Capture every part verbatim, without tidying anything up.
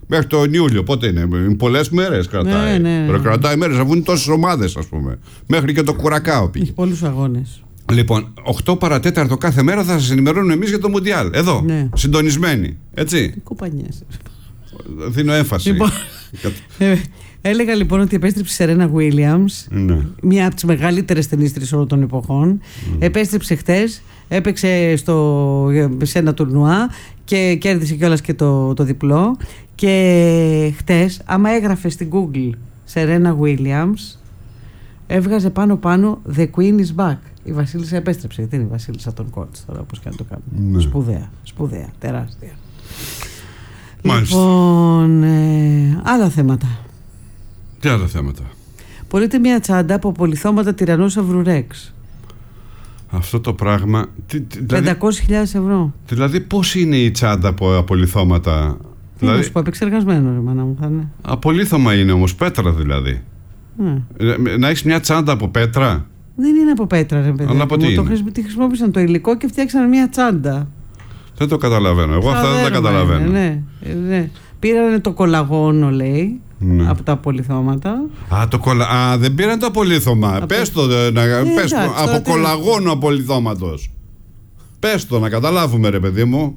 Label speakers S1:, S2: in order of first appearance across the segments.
S1: Μέχρι τον Ιούλιο, πότε είναι, πολλές μέρες κρατάει.
S2: Ναι, ναι, ναι.
S1: Κρατάει μέρες, αφού είναι τόσες ομάδες, ας πούμε. Μέχρι και το Κουρακάο πήγε.
S2: Έχει πολλούς αγώνες.
S1: Λοιπόν, οκτώ παρατέταρτο κάθε μέρα θα σας ενημερώνουμε εμείς για το Μουντιάλ. Εδώ, ναι. Συντονισμένοι. Έτσι.
S2: Τι κουπανιές.
S1: Δίνω έμφαση.
S2: Λοιπόν, ε, έλεγα λοιπόν ότι επέστρεψε η Σερένα Γουίλιαμς, ναι. Μία από τις μεγαλύτερες ταινίστρες όλων των εποχών. Mm. Επέστρεψε χτες, έπαιξε στο, σε ένα τουρνουά και κέρδισε κιόλας και το, το διπλό. Και χτες, άμα έγραφε στην Google Σερένα Γουίλιαμς, έβγαζε πάνω πάνω The Queen is back. Η Βασίλισσα επέστρεψε. Γιατί είναι η Βασίλισσα των Κόρτς τώρα, όπως και να το κάνουμε. Ναι. Σπουδαία, σπουδαία, τεράστια.
S1: Μάλιστα.
S2: Λοιπόν, ε, άλλα θέματα.
S1: Τι άλλα θέματα?
S2: Πωλείται μια τσάντα από απολιθώματα τυραννόσαυρου Ρεξ.
S1: Αυτό το πράγμα. Τι, τι, δηλαδή,
S2: πεντακόσιες χιλιάδες ευρώ.
S1: Δηλαδή, πώς είναι η τσάντα από απολιθώματα?
S2: Τι δηλαδή, να σου πω, επεξεργασμένο ρε μάνα μου θα είναι.
S1: Απολίθωμα είναι όμως, πέτρα δηλαδή. Mm. Να έχεις μια τσάντα από πέτρα.
S2: Δεν είναι από πέτρα, ρε παιδί.
S1: Αλλά από τι
S2: το
S1: είναι?
S2: χρησι... χρησιμοποίησαν το υλικό και φτιάξαν μια τσάντα.
S1: Δεν το καταλαβαίνω. Εγώ αυτά δεν τα καταλαβαίνω.
S2: Είναι, ναι, ναι. Πήραν το κολαγόνο, λέει, ναι. από τα απολιθώματα.
S1: Α, το κολα... Α, δεν πήραν το απολίθωμα. Από... Πες το, να... ε, πες το. Από τι... κολαγόνο απολιθώματος. Πες το, να καταλάβουμε, ρε παιδί μου.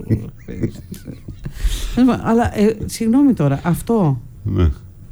S2: Αλλά, ε, συγγνώμη τώρα, αυτό...
S1: Ναι.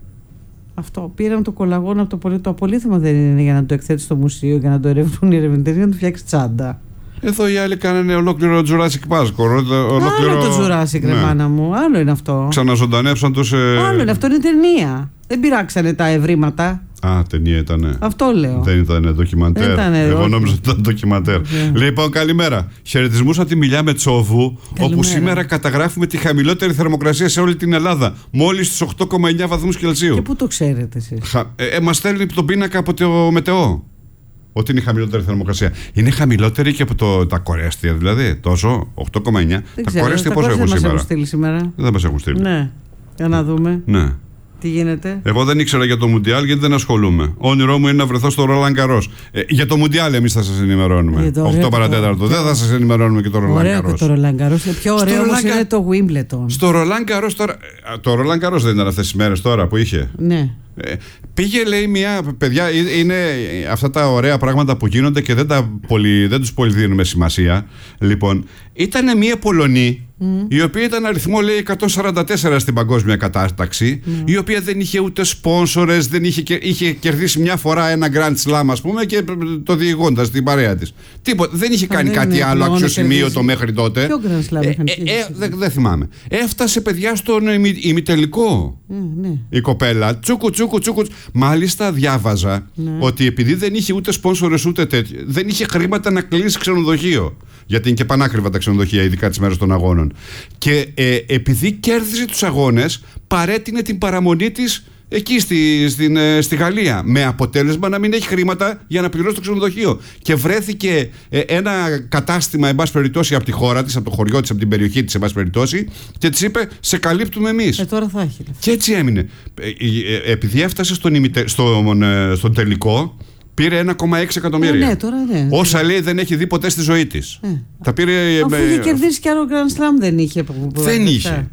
S2: Αυτό. Πήραν το κολαγόνο από το, πολυ... το απολίθωμα δεν είναι για να το εκθέτει στο μουσείο, για να το ερευνούν οι ερευνητές, για να το φτιάξει τσάντα.
S1: Εδώ οι άλλοι κάνανε ολόκληρο Jurassic Park. Ολόκληρο...
S2: Άλλο το Jurassic, ναι. Ρε μάνα μου. Άλλο είναι αυτό.
S1: Ξαναζωντανέψαν τους... Ε...
S2: Άλλο είναι αυτό, είναι ταινία. Δεν πειράξανε τα ευρήματα.
S1: Α, ταινία ήτανε.
S2: Αυτό λέω.
S1: Δεν ήταν ντοκιμαντέρ.
S2: Ήτανε,
S1: Εγώ
S2: όχι.
S1: νόμιζα ότι ήταν ντοκιμαντέρ. Yeah. Λοιπόν, καλημέρα. Χαιρετισμούς από τη Μιλιά Μετσόβου,
S2: καλημέρα.
S1: Όπου σήμερα καταγράφουμε τη χαμηλότερη θερμοκρασία σε όλη την Ελλάδα. Μόλις στους οκτώ κόμμα εννιά βαθμούς Κελσίου.
S2: Και πού το ξέρετε εσείς?
S1: Χα... Ε, ε, μας στέλνει τον πίνακα από το Μετεό. Ότι είναι η χαμηλότερη θερμοκρασία. Είναι χαμηλότερη και από το, τα κορέστια, δηλαδή. Τόσο, οκτώ κόμμα εννιά.
S2: Δεν
S1: τα
S2: ξέρω,
S1: κορέστια
S2: τα
S1: πόσο έχουν σήμερα?
S2: Δεν μας έχουν στείλει σήμερα.
S1: Δεν μας έχουν στείλει.
S2: Ναι. Για να δούμε.
S1: Ναι.
S2: Τι γίνεται?
S1: Εγώ δεν ήξερα για το Μουντιάλ γιατί δεν ασχολούμαι. Όνειρό μου είναι να βρεθώ στο Ρολάν Γκαρός. Ε, για το Μουντιάλ εμείς θα σας ενημερώνουμε. οκτώ παρατέταρτο. Δεν θα σας ενημερώνουμε και το Ρολάν Γκαρός.
S2: Ωραίο και το Ρολάν Γκαρός. Πιο ωραίο όμως είναι το Wimbledon.
S1: Στο Ρολάν Γκαρός τώρα. Το Ρολάν Γκαρός δεν ήταν αυτές τις μέρες τώρα που είχε?
S2: Ναι.
S1: Ε, πήγε, λέει, μια. Παιδιά, είναι αυτά τα ωραία πράγματα που γίνονται και δεν, τα πολύ, δεν τους πολύ δίνουμε σημασία. Λοιπόν, ήταν μια Πολωνή. Mm. Η οποία ήταν αριθμό, λέει, εκατόν σαράντα τέσσερα στην παγκόσμια κατάταξη, mm. η οποία δεν είχε ούτε σπόνσορες, δεν είχε, είχε κερδίσει μια φορά ένα Grand Slam, ας πούμε, και το διηγώντας την παρέα της. Τίποτα, δεν είχε κάνει δεν κάτι άλλο αξιοσημείωτο μέχρι τότε.
S2: Ποιο Grand Slam είχαν
S1: ε, ε, Δεν δε θυμάμαι. Έφτασε, παιδιά, στον ημι, ημιτελικό. Mm, ναι. Η κοπέλα, τσούκου τσούκου τσούκου. Μάλιστα διάβαζα ναι. ότι επειδή δεν είχε ούτε σπόνσορες ούτε τέτοιο, δεν είχε χρήματα να κλείσει ξενοδοχείο. Γιατί είναι και πανάκριβα τα ξενοδοχεία, ειδικά τις μέρες των αγώνων. Και ε, επειδή κέρδιζε τους αγώνες, παρέτεινε την παραμονή της εκεί στη, στην, ε, στη Γαλλία. Με αποτέλεσμα να μην έχει χρήματα για να πληρώσει το ξενοδοχείο. Και βρέθηκε ε, ένα κατάστημα, εν πάση περιπτώσει, από τη χώρα της, από το χωριό της, από την περιοχή της, εν πάση περιπτώσει, και της είπε: σε καλύπτουμε εμείς.
S2: Ε, τώρα θα έχει.
S1: Και έτσι έμεινε. Ε, ε, επειδή έφτασε στον, ημιτε, στον, ε, στον τελικό. Πήρε ένα κόμμα έξι εκατομμύρια.
S2: Ε, ναι, τώρα ναι.
S1: Όσα λέει δεν έχει δει ποτέ στη ζωή της. Ε. Τα πήρε.
S2: Αφού είχε κερδίσει κι άλλο Grand Slam, δεν είχε.
S1: Δεν είχε.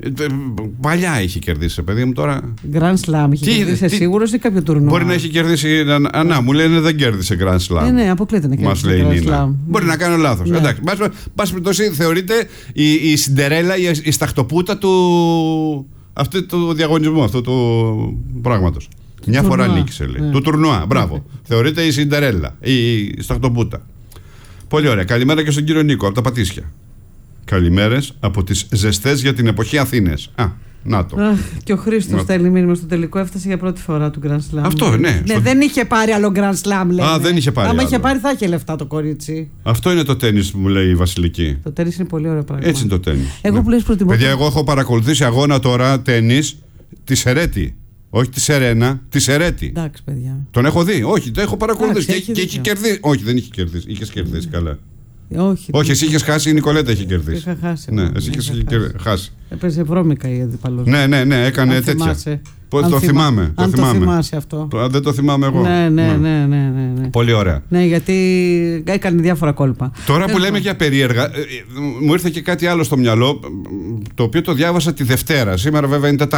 S1: Παλιά είχε κερδίσει, παιδί μου τώρα.
S2: Grand Slam είχε τι, κερδίσει, τι, σίγουρος ή κάποιο τουρνουά?
S1: Μπορεί να έχει κερδίσει. Να, να μου λένε δεν κέρδισε Grand Slam.
S2: Ναι, ναι, αποκλείται να κερδίσει. Μας λέει Grand Slam.
S1: Μπορεί να κάνω λάθος. Ναι. Εντάξει. Πάση περιπτώσει, θεωρείται η, η Σιντερέλα, η, η σταχτοπούτα του. Αυτού του διαγωνισμού, αυτού του πράγματος. Μια φορά νίκησε, λέει. Ναι. Του τουρνουά, μπράβο. Ναι. Θεωρείται η Σιντερέλα, η σταχτοπούτα. Πολύ ωραία. Καλημέρα και στον κύριο Νίκο από τα Πατήσια. Καλημέρες από τις ζεστές για την εποχή Αθήνες. Α, να το.
S2: Αχ, και ο Χρήστος στέλνει μήνυμα στο τελικό, έφτασε για πρώτη φορά του Grand Slam.
S1: Αυτό, ναι.
S2: Ναι, στο... δεν είχε πάρει άλλο Grand Slam, λέει.
S1: Α, δεν είχε πάρει.
S2: Άμα
S1: άλλο.
S2: είχε πάρει, θα είχε λεφτά το κορίτσι.
S1: Αυτό είναι το τένις που μου λέει η Βασιλική.
S2: Το τένις είναι πολύ ωραίο πράγμα.
S1: Έτσι είναι το τένις.
S2: Εγώ
S1: ναι.
S2: που λες προτιμώ.
S1: Παιδιά, εγώ έχω παρακολουθήσει αγώνα τώρα τένις τη Σερέτη. Όχι τη Σερένα, τη Σερέτη.
S2: Εντάξει, παιδιά.
S1: Τον έχω δει. Όχι, το έχω παρακολουθήσει. Και, έχει και έχει κερδίσει. Όχι, δεν είχε κερδίσει. Είχε κερδίσει καλά.
S2: Όχι,
S1: Όχι, εσύ είχε χάσει, η Νικολέτα είχε κερδίσει.
S2: Είχα χάσει.
S1: Ναι, εσύ είχε χάσει.
S2: Έπαιζε βρώμικα η αντιπαλός.
S1: Ναι, ναι, ναι, έκανε αν τέτοια.
S2: Θυμάσαι.
S1: Πώς το θυμά... θυμάμαι.
S2: Αν
S1: το,
S2: το
S1: θυμάμαι.
S2: θυμάσαι αυτό.
S1: Το, δεν το θυμάμαι εγώ.
S2: Ναι, ναι, ναι, ναι, ναι, ναι.
S1: Πολύ ωραία.
S2: Ναι, γιατί έκανε διάφορα κόλπα.
S1: Τώρα που λέμε για περίεργα, μου ήρθε και κάτι άλλο στο μυαλό, το οποίο το διάβασα τη Δευτέρα. Σήμερα βέβαια είναι Τετάρτη.